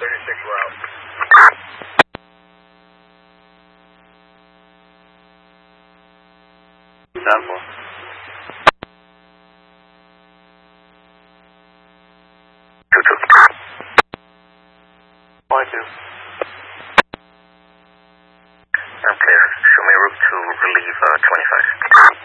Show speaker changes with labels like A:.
A: 36 route.
B: Sample. Point 2.
A: I'm clear. Show me route to relieve 25.